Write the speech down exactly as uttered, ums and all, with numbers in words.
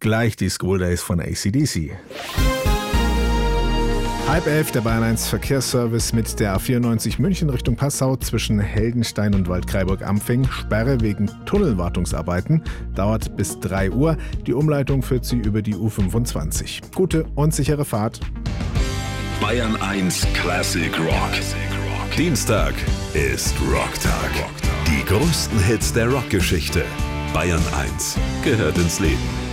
gleich die School Days von A C D C. Halb elf, der Bayern eins Verkehrsservice mit der A vierundneunzig München Richtung Passau zwischen Heldenstein und Waldkraiburg-Ampfing. Sperre wegen Tunnelwartungsarbeiten, dauert bis drei Uhr. Die Umleitung führt sie über die U fünfundzwanzig. Gute und sichere Fahrt. Bayern eins Classic Rock. Dienstag ist Rocktag. Die größten Hits der Rockgeschichte. Bayern eins gehört ins Leben.